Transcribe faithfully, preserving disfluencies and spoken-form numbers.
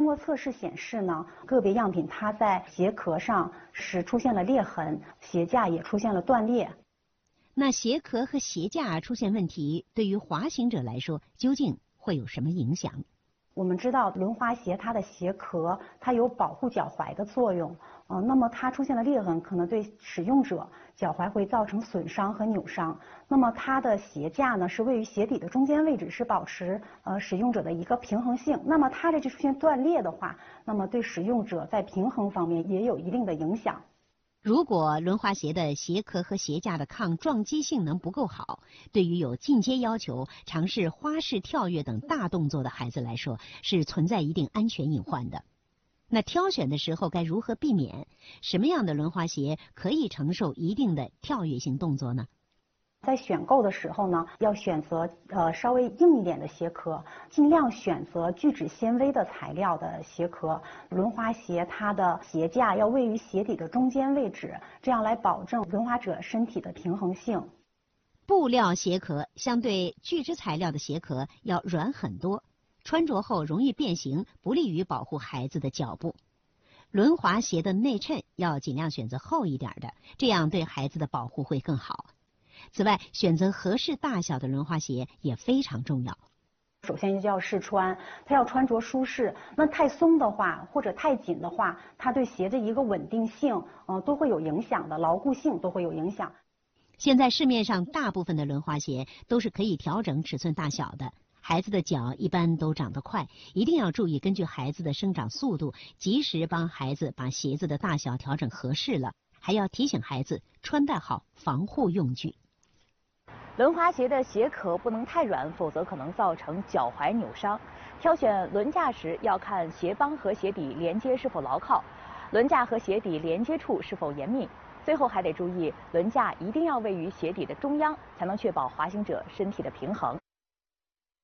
过测试显示呢，个别样品它在鞋壳上是出现了裂痕，鞋架也出现了断裂。 那鞋壳和鞋架出现问题，对于滑行者来说，究竟会有什么影响？ 我们知道轮滑鞋它的鞋壳它有保护脚踝的作用，呃，那么它出现了裂痕，可能对使用者脚踝会造成损伤和扭伤。那么它的鞋架呢是位于鞋底的中间位置，是保持呃使用者的一个平衡性。那么它这就出现断裂的话，那么对使用者在平衡方面也有一定的影响。 如果轮滑鞋的鞋壳和鞋架的抗撞击性能不够好，对于有进阶要求、尝试花式跳跃等大动作的孩子来说，是存在一定安全隐患的。那挑选的时候该如何避免？什么样的轮滑鞋可以承受一定的跳跃性动作呢？ 在选购的时候呢，要选择呃稍微硬一点的鞋壳，尽量选择聚酯纤维的材料的鞋壳。轮滑鞋它的鞋架要位于鞋底的中间位置，这样来保证轮滑者身体的平衡性。 布料鞋壳相对聚酯材料的鞋壳要软很多，穿着后容易变形，不利于保护孩子的脚部。轮滑鞋的内衬要尽量选择厚一点的，这样对孩子的保护会更好。此外，选择合适大小的轮滑鞋也非常重要。 首先就要试穿，它要穿着舒适。那太松的话，或者太紧的话，它对鞋的一个稳定性，呃，都会有影响的，牢固性都会有影响。 现在市面上大部分的轮滑鞋都是可以调整尺寸大小的。孩子的脚一般都长得快，一定要注意根据孩子的生长速度，及时帮孩子把鞋子的大小调整合适了。还要提醒孩子穿戴好防护用具。 轮滑鞋的鞋壳不能太软，否则可能造成脚踝扭伤。挑选轮架时要看鞋帮和鞋底连接是否牢靠，轮架和鞋底连接处是否严密。最后还得注意，轮架一定要位于鞋底的中央，才能确保滑行者身体的平衡。